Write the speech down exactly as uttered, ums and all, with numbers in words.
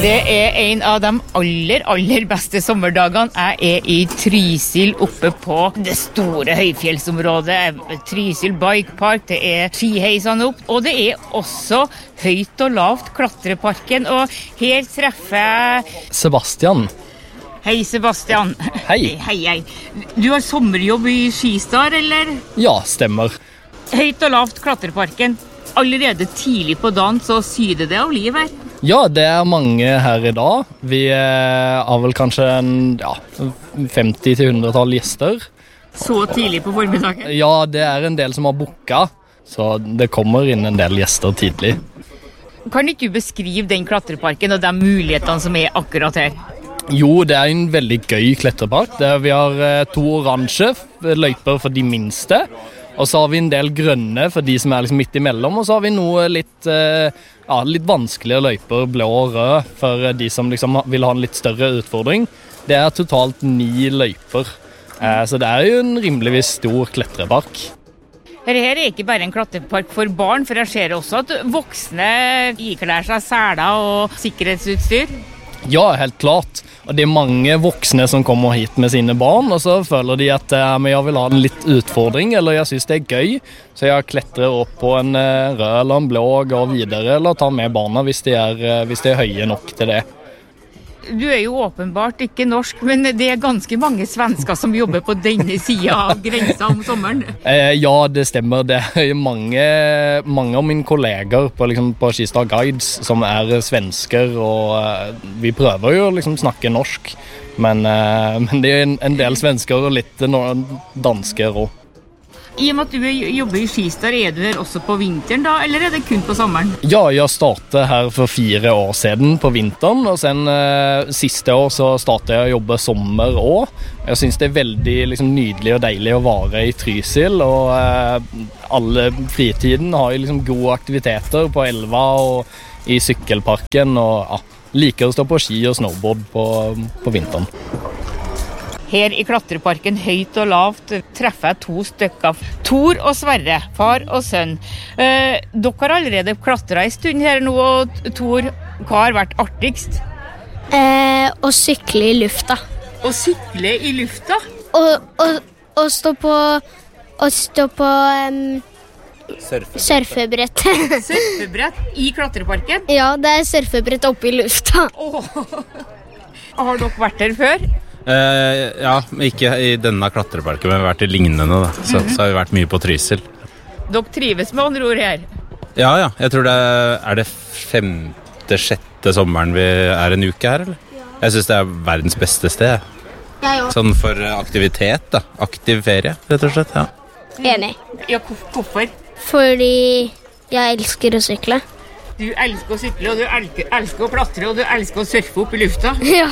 Det er en av de aller, aller beste sommerdagene. Jeg er i Trysil oppe på det store høyfjellsområdet. Trysil Bikepark, det er skiheisene opp, og det er også høyt og lavt klatreparken. Og her treffer jeg Sebastian. Hei Sebastian. Hei. Hei, hei. Du har sommerjobb i Skistar, eller? Ja, stemmer. Høyt og lavt klatreparken. Allerede tidlig på dagen så syder det av liv her. Ja, det er mange her i dag. Vi har vel kanskje en, ja, femti til hundre gjester. Så tidlig på formiddagen? Ja, det er en del som har booket, så det kommer inn en del gjester tidlig. Kan ikke du beskrive den klatreparken og de mulighetene som er akkurat her? Jo, det er en veldig gøy klatrepark. Der vi har to oransje løyper for de minste, og så har vi en del grønne for de som er liksom midt imellom, og så har vi noe litt, ja, litt vanskeligere løyper, blå og rød, for de som liksom vil ha en litt større utfordring. Det er totalt ni løyper, så det er jo en rimeligvis stor klatrepark. Her er ikke bare en klatrepark for barn, for jeg ser også at voksne ikler seg seler og sikkerhetsutstyr. Ja, helt klart. Og det er mange voksne som kommer hit med sine barn, og så føler de at eh, jeg vil ha en litt utfordring, eller jeg synes det er gøy. Så jeg kletrer opp på en eh, rød eller en blå og går videre, eller tar med barna hvis de er, eh, hvis de er høye nok til det. Du er jo åpenbart ikke norsk, men det er ganske mange svensker som jobber på denne siden av grensa om sommeren. Eh, ja, det stemmer. Det er mange, mange av mine kolleger på, liksom, på Skistar Guides som er svensker, og eh, vi prøver jo å liksom, snakke norsk, men, eh, men det er en, en del svensker og litt dansker også. I og med at du jobber i Skistar, er du her også på vinteren da, eller er det kun på sommeren? Ja, jeg startet her for fire år siden på vinteren, og sen eh, siste år så startet jeg å jobbe sommer også. Jeg synes det er veldig liksom, nydelig og deilig å være i Trysil, og eh, alle fritiden har jo liksom, gode aktiviteter på elva og i sykkelparken, og ja, liker å stå på ski og snowboard på, på vinteren. Her i klatreparken høyt og lavt treffer jeg to stykker. Tor og Sverre, far og sønn. Eh, dere har allerede klatret en stund her nå, og Tor, hva har vært artigst? Eh, å sykle i lufta. Å sykle i lufta? Og, og, og stå på, og stå på um, surfebrett. surfebrett. Surfebrett i klatreparken? Ja, det er surfebrett oppe i lufta. Oh. Har dere vært her før? Uh, ja, ikke i denne klatreparken, men vi har vært i lignende da. Så, mm-hmm. så har vi vært mye på Trysil. Dere trives med andre ord her? Ja, ja, jeg tror det er, er det femte, sjette sommeren vi er en uke her, eller? Ja. Jeg synes det er verdens beste sted. Ja, jo. Sånn for aktivitet da, aktiv ferie, rett og slett, ja. Enig. Ja, hvorfor? Fordi jeg elsker å sykle. Du elsker å sykle, og du elsker, elsker å klatre, og du elsker å surfe opp i lufta. Ja.